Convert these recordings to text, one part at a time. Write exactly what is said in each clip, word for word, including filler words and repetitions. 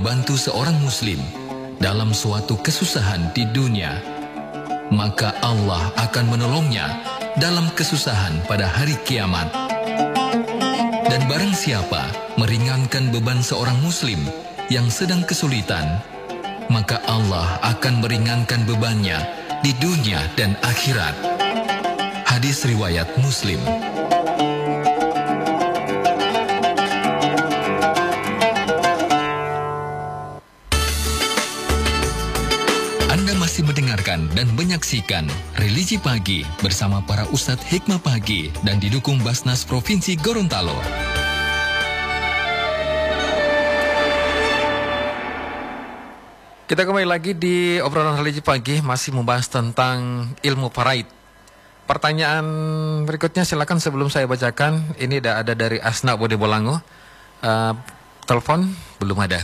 membantu seorang muslim dalam suatu kesusahan di dunia, maka Allah akan menolongnya dalam kesusahan pada hari kiamat. Dan barang siapa meringankan beban seorang muslim yang sedang kesulitan, maka Allah akan meringankan bebannya di dunia dan akhirat. Hadis riwayat Muslim. Anda masih mendengarkan dan menyaksikan Religi Pagi bersama para Ustadz Hikmah Pagi dan didukung Basnas Provinsi Gorontalo. Kita kembali lagi di obrolan Religi Pagi, masih membahas tentang ilmu faraid. Pertanyaan berikutnya silakan sebelum saya bacakan. Ini ada, ada dari Asna Bode Bolango. Uh, telepon belum ada.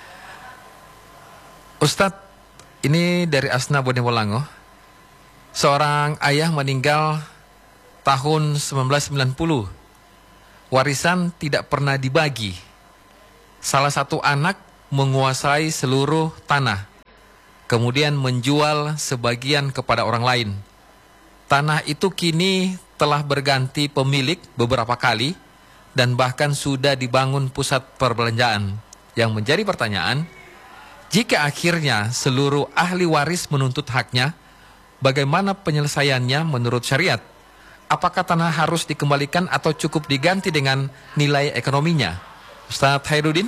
Ustadz, ini dari Asna Bode Bolango. Seorang ayah meninggal tahun seribu sembilan ratus sembilan puluh. Warisan tidak pernah dibagi. Salah satu anak menguasai seluruh tanah, kemudian menjual sebagian kepada orang lain. Tanah itu kini telah berganti pemilik beberapa kali dan bahkan sudah dibangun pusat perbelanjaan. Yang menjadi pertanyaan, jika akhirnya seluruh ahli waris menuntut haknya, bagaimana penyelesaiannya menurut syariat? Apakah tanah harus dikembalikan atau cukup diganti dengan nilai ekonominya? Ustadz Hairudin?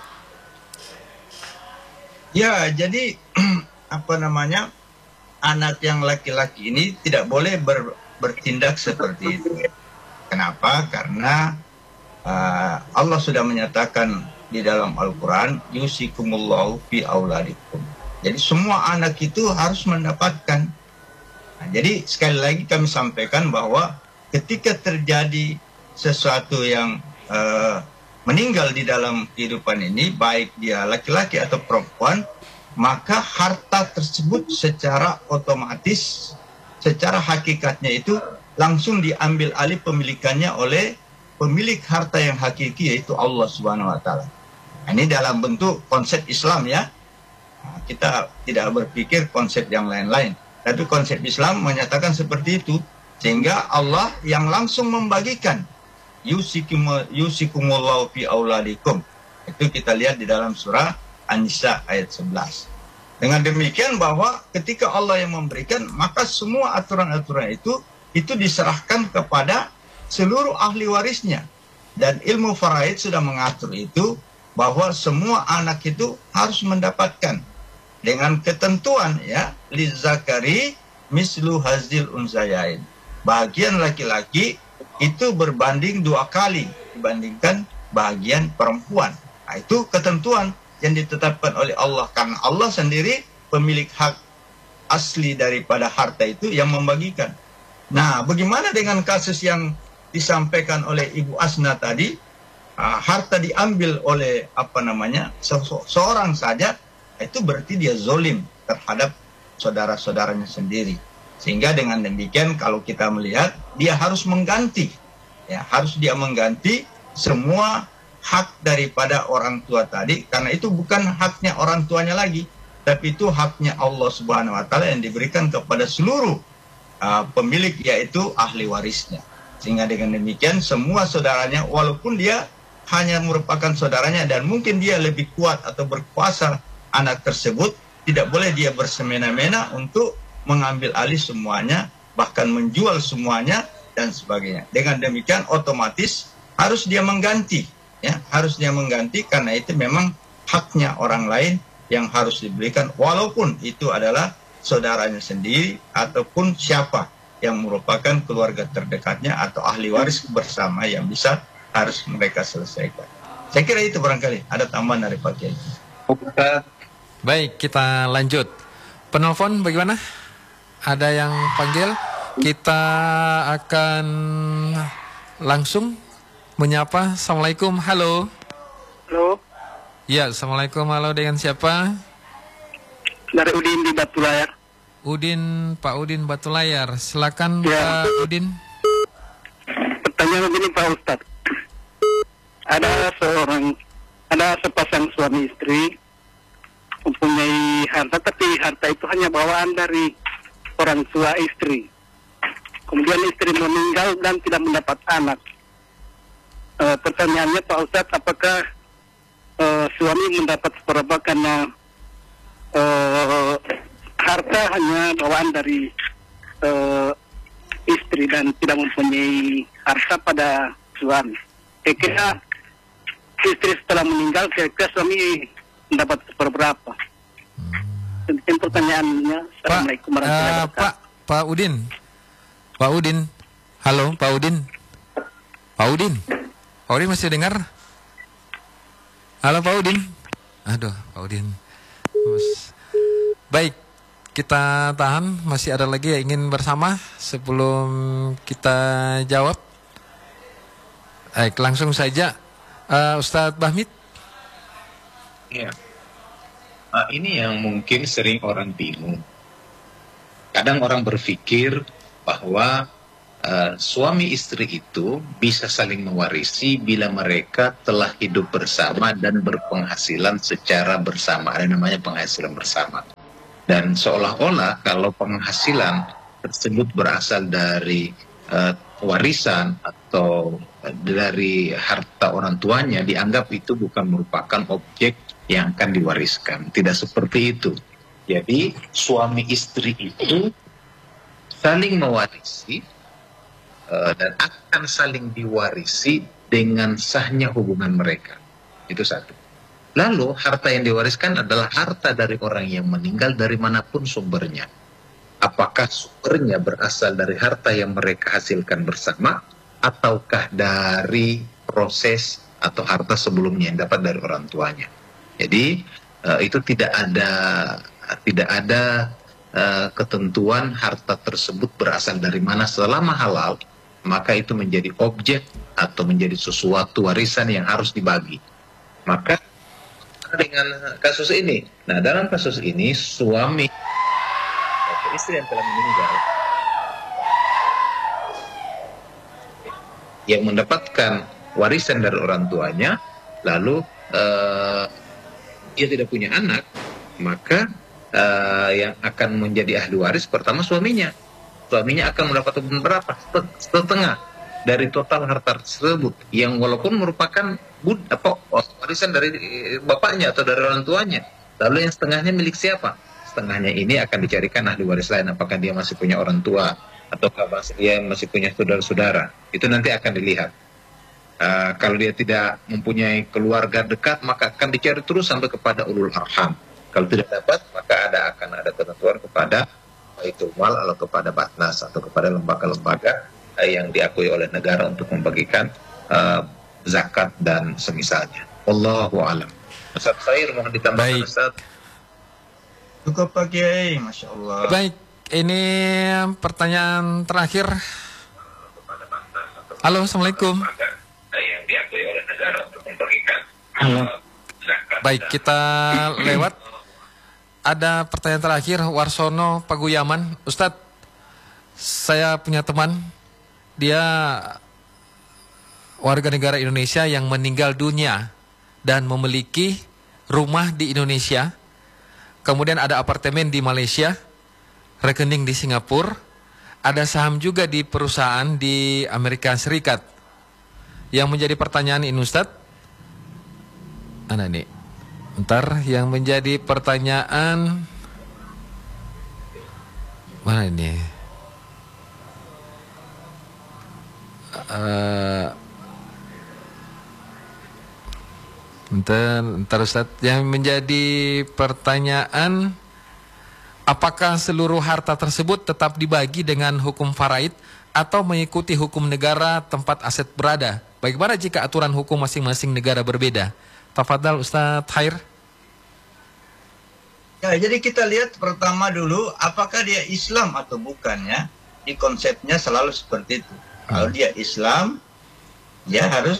Ya, jadi apa namanya, anak yang laki-laki ini tidak boleh ber, bertindak seperti itu. Kenapa? Karena uh, Allah sudah menyatakan di dalam Al-Quran, yusikumullahu fi auladikum. Jadi semua anak itu harus mendapatkan. Nah, jadi sekali lagi kami sampaikan bahwa ketika terjadi sesuatu yang uh, meninggal di dalam kehidupan ini, baik dia laki-laki atau perempuan, maka harta tersebut secara otomatis, secara hakikatnya itu langsung diambil alih pemilikannya oleh pemilik harta yang hakiki, yaitu Allah Subhanahu wa Ta'ala. Ini dalam bentuk konsep Islam ya. Kita tidak berpikir konsep yang lain-lain, tapi konsep Islam menyatakan seperti itu, sehingga Allah yang langsung membagikan. Yusikumullahu fi auladikum. Itu kita lihat di dalam surah An-Nisa ayat sebelas. Dengan demikian bahwa ketika Allah yang memberikan, maka semua aturan-aturan itu itu diserahkan kepada seluruh ahli warisnya. Dan ilmu faraid sudah mengatur itu, bahwa semua anak itu harus mendapatkan dengan ketentuan ya, lizakari mislu hazil unsayain. Bagian laki-laki itu berbanding dua kali dibandingkan bagian perempuan. Nah, itu ketentuan yang ditetapkan oleh Allah, karena Allah sendiri pemilik hak asli daripada harta itu yang membagikan. Nah, bagaimana dengan kasus yang disampaikan oleh Ibu Asna tadi? Uh, harta diambil oleh apa namanya se seorang saja, itu berarti dia zolim terhadap saudara-saudaranya sendiri. Sehingga dengan demikian kalau kita melihat, dia harus mengganti, ya harus dia mengganti semua hak daripada orang tua tadi, karena itu bukan haknya orang tuanya lagi, tapi itu haknya Allah Subhanahu wa Ta'ala yang diberikan kepada seluruh uh, pemilik, yaitu ahli warisnya. Sehingga dengan demikian semua saudaranya, walaupun dia hanya merupakan saudaranya dan mungkin dia lebih kuat atau berkuasa anak tersebut, tidak boleh dia bersemena-mena untuk mengambil alih semuanya, bahkan menjual semuanya dan sebagainya. Dengan demikian otomatis harus dia mengganti, ya harus dia mengganti, karena itu memang haknya orang lain yang harus diberikan, walaupun itu adalah saudaranya sendiri ataupun siapa yang merupakan keluarga terdekatnya atau ahli waris bersama yang bisa harus mereka selesaikan. Saya kira itu barangkali ada tambahan dari Pak Kiai. Baik, kita lanjut. Penelpon bagaimana? Ada yang panggil? Kita akan langsung menyapa. Assalamualaikum, halo. Halo. Ya, assalamualaikum, halo, dengan siapa? Dari Udin di Batu Layar. Udin, Pak Udin Batu Layar. Silakan ya. Pak Udin. Pertanyaan begini Pak Ustadz. Ada seorang, ada sepasang suami istri mempunyai harta, tapi harta itu hanya bawaan dari orang tua istri. Kemudian istri meninggal dan tidak mendapat anak. E, pertanyaannya Pak Ustadz, apakah e, suami mendapat seberapa karena e, harta hanya bawaan dari e, istri dan tidak mempunyai harta pada suami? Kira-kira istri setelah meninggal, kira-kira suami mendapat seberapa? Demikian pertanyaannya. Assalamualaikum warahmatullahi uh, wabarakatuh. Pak, Pak Udin, Pak Udin, halo Pak Udin, Pak Udin, Pak Udin masih dengar? Halo Pak Udin, aduh Pak Udin, Mas. Baik, kita tahan, masih ada lagi yang ingin bersama sebelum kita jawab. Baik, langsung saja uh, Ustadz Bahmid. Ya. Uh, ini yang mungkin sering orang bingung. Kadang orang berpikir bahwa uh, suami istri itu bisa saling mewarisi bila mereka telah hidup bersama dan berpenghasilan secara bersama. Ada namanya penghasilan bersama. Dan seolah-olah kalau penghasilan tersebut berasal dari uh, warisan atau dari harta orang tuanya, dianggap itu bukan merupakan objek yang akan diwariskan. Tidak seperti itu. Jadi suami istri itu saling mewarisi uh, dan akan saling diwarisi dengan sahnya hubungan mereka. Itu satu. Lalu harta yang diwariskan adalah harta dari orang yang meninggal dari manapun sumbernya. Apakah sumbernya berasal dari harta yang mereka hasilkan bersama, ataukah dari proses atau harta sebelumnya yang dapat dari orang tuanya. Jadi uh, itu tidak ada tidak ada uh, ketentuan harta tersebut berasal dari mana. Selama halal, maka itu menjadi objek atau menjadi sesuatu warisan yang harus dibagi. Maka dengan kasus ini, nah dalam kasus ini suami atau istri yang telah meninggal yang mendapatkan warisan dari orang tuanya, lalu uh, dia tidak punya anak, maka uh, yang akan menjadi ahli waris pertama suaminya. Suaminya akan mendapat berapa? Setengah dari total harta tersebut, yang walaupun merupakan bud, apa, warisan dari bapaknya atau dari orang tuanya. Lalu yang setengahnya milik siapa? Setengahnya ini akan dicarikan ahli waris lain. Apakah dia masih punya orang tua, ataukah dia masih punya saudara-saudara? Itu nanti akan dilihat. Uh, kalau dia tidak mempunyai keluarga dekat, maka akan dicari terus sampai kepada ulul arham. Kalau tidak dapat, maka ada akan ada ketentuan kepada Baitul Mal atau kepada Batnas atau kepada lembaga-lembaga uh, yang diakui oleh negara untuk membagikan uh, zakat dan semisalnya. Wallahu a'lam. Ustaz Khair, mohon ditambahkan. Baik. Ustaz. Cukup Pak Kiai, Masya Allah. Baik, ini pertanyaan terakhir. Halo, Assalamualaikum. Yang diakui oleh negara untuk membagikan. Halo. Baik, kita lewat. Ada pertanyaan terakhir, Warsono Paguyaman. Ustadz, saya punya teman, dia warga negara Indonesia yang meninggal dunia dan memiliki rumah di Indonesia, kemudian ada apartemen di Malaysia, rekening di Singapura, ada saham juga di perusahaan di Amerika Serikat. Yang menjadi pertanyaan ini Ustadz, mana nih? Ntar yang menjadi pertanyaan, mana ini? Uh, ntar, ntar Ustadz, yang menjadi pertanyaan, apakah seluruh harta tersebut tetap dibagi dengan hukum faraid atau mengikuti hukum negara tempat aset berada? Bagaimana jika aturan hukum masing-masing negara berbeda? Tafadhal Ustadz Khair. Ya, jadi kita lihat pertama dulu apakah dia Islam atau bukan ya. Di konsepnya selalu seperti itu. Kalau dia Islam, dia harus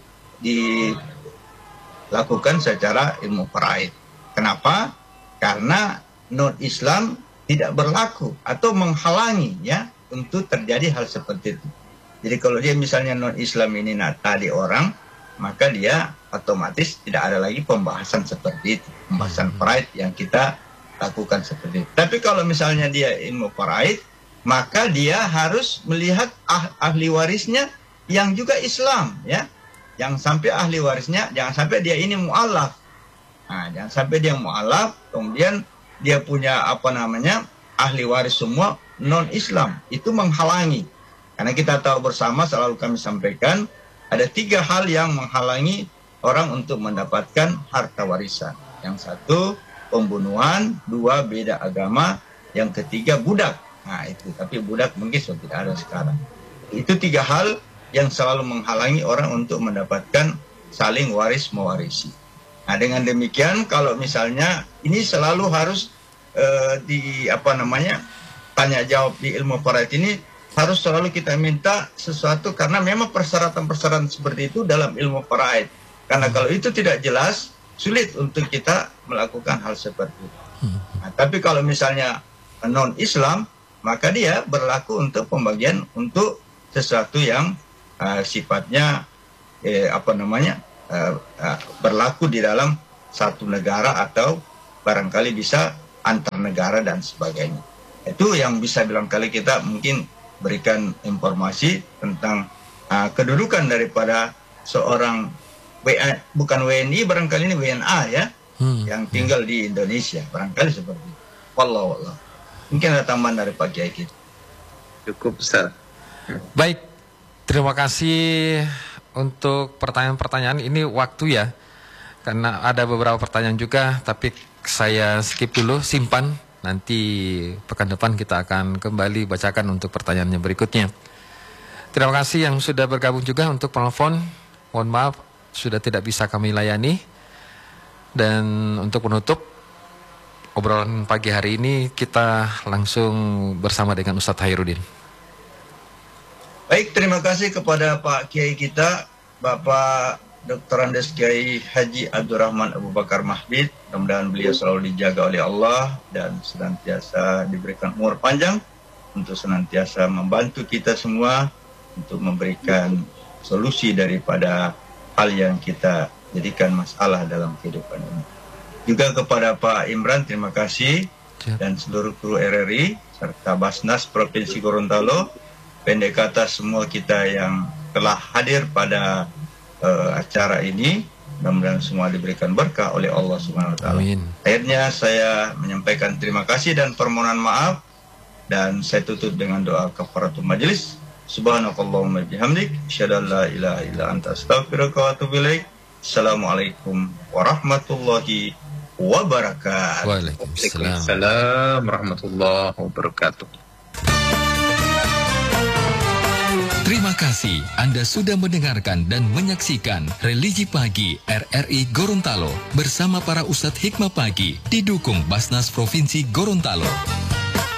dilakukan secara ilmu faraid. Kenapa? Karena non-Islam tidak berlaku atau menghalangi ya untuk terjadi hal seperti itu. Jadi kalau dia misalnya non-Islam ini natali orang, maka dia otomatis tidak ada lagi pembahasan seperti itu, pembahasan faraid yang kita lakukan seperti itu. Tapi kalau misalnya dia ilmu faraid, maka dia harus melihat ah, ahli warisnya yang juga Islam, ya. Jangan sampai ahli warisnya, jangan sampai dia ini mu'alaf. Nah, jangan sampai dia mu'alaf, kemudian dia punya apa namanya ahli waris semua non-Islam, itu menghalangi. Karena kita tahu bersama, selalu kami sampaikan, ada tiga hal yang menghalangi orang untuk mendapatkan harta warisan. Yang satu, pembunuhan. Dua, beda agama. Yang ketiga, budak. Nah itu, tapi budak mungkin sudah tidak ada sekarang. Itu tiga hal yang selalu menghalangi orang untuk mendapatkan saling waris mewarisi. Nah dengan demikian, kalau misalnya ini selalu harus uh, di apa namanya tanya jawab di ilmu faraid ini, harus selalu kita minta sesuatu, karena memang persyaratan-persyaratan seperti itu dalam ilmu faraid. Karena kalau itu tidak jelas, sulit untuk kita melakukan hal seperti itu. Nah, tapi kalau misalnya non-Islam, maka dia berlaku untuk pembagian untuk sesuatu yang uh, sifatnya eh, apa namanya uh, uh, berlaku di dalam satu negara atau barangkali bisa antar negara dan sebagainya. Itu yang bisa barangkali kita mungkin berikan informasi tentang uh, kedudukan daripada seorang W A, bukan W N I, barangkali ini W N A ya, hmm. yang tinggal di Indonesia, barangkali seperti itu. Wallahu a'lam. Mungkin ada tambahan dari Pak Kiai kita. Cukup, Ustaz. Baik, terima kasih untuk pertanyaan-pertanyaan. Ini waktu ya, karena ada beberapa pertanyaan juga, tapi saya skip dulu, simpan. Nanti pekan depan kita akan kembali bacakan untuk pertanyaannya berikutnya. Terima kasih yang sudah bergabung juga untuk penelpon. Mohon maaf sudah tidak bisa kami layani. Dan untuk menutup obrolan pagi hari ini, kita langsung bersama dengan Ustadz Khairuddin. Baik, terima kasih kepada Pak Kiai kita, Bapak Doktor Andes Kiai Haji Abdurrahman Abu Bakar Mahbid. Mudah-mudahan beliau selalu dijaga oleh Allah dan senantiasa diberikan umur panjang untuk senantiasa membantu kita semua untuk memberikan solusi daripada hal yang kita jadikan masalah dalam kehidupan ini. Juga kepada Pak Imran, terima kasih, dan seluruh kru R R I serta Basnas Provinsi Gorontalo, pendek kata semua kita yang telah hadir pada Uh, acara ini. Mudah-mudahan semua diberikan berkah oleh Allah Subhanahu wa taala. Akhirnya saya menyampaikan terima kasih dan permohonan maaf, dan saya tutup dengan doa kafaratul majelis. Subhanakallahumma bihamdik, asyhadu an la ilaha illa anta, astaghfiruka wa atubu ilaik. Assalamualaikum warahmatullahi wabarakatuh. Waalaikumsalam warahmatullahi wabarakatuh. Terima kasih Anda sudah mendengarkan dan menyaksikan Religi Pagi R R I Gorontalo bersama para Ustadz Hikmah Pagi, didukung Basnas Provinsi Gorontalo.